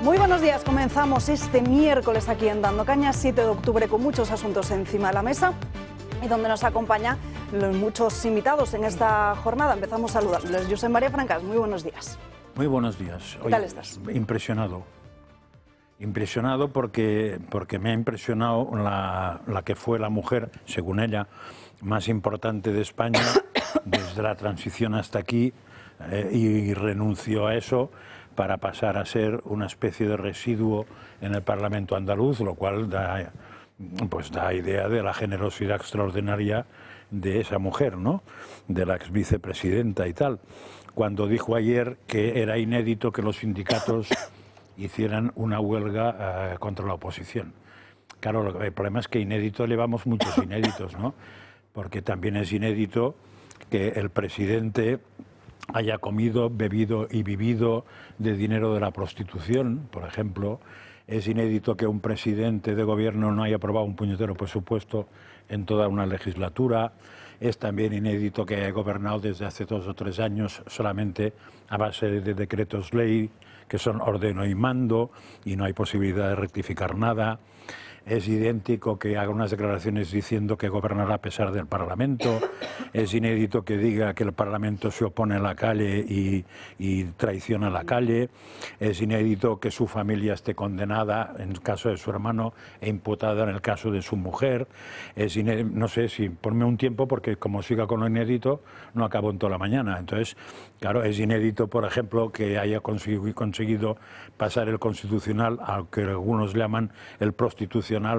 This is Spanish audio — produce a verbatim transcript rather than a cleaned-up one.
Muy buenos días, comenzamos este miércoles aquí en Dando Caña, siete de octubre, con muchos asuntos encima de la mesa y donde nos acompañan los muchos invitados en esta jornada. Empezamos saludándoles. Josep María Francas, muy buenos días. Muy buenos días. ¿Qué tal estás? Impresionado. Impresionado porque, porque me ha impresionado la, la que fue la mujer, según ella, más importante de España desde la transición hasta aquí, eh, y renunció a eso para pasar a ser una especie de residuo en el Parlamento andaluz, lo cual da, pues da idea de la generosidad extraordinaria de esa mujer, ¿no? De la ex vicepresidenta y tal, cuando dijo ayer que era inédito que los sindicatos hicieran una huelga uh, contra la oposición. Claro, el problema es que inédito llevamos muchos inéditos, ¿no? Porque también es inédito que el presidente haya comido, bebido y vivido de dinero de la prostitución, por ejemplo. Es inédito que un presidente de gobierno no haya aprobado un puñetero presupuesto en toda una legislatura. Es también inédito que haya gobernado desde hace dos o tres años solamente a base de decretos ley, que son ordeno y mando, y no hay posibilidad de rectificar nada. Es idéntico que haga unas declaraciones diciendo que gobernará a pesar del Parlamento. Es inédito que diga que el Parlamento se opone a la calle y, y traiciona la calle. Es inédito que su familia esté condenada en el caso de su hermano e imputada en el caso de su mujer. Es inédito, no sé si ponme un tiempo, porque como siga con lo inédito no acabo en toda la mañana. Entonces, claro, es inédito, por ejemplo, que haya conseguido, conseguido pasar el Constitucional, al que algunos llaman el prostitucional,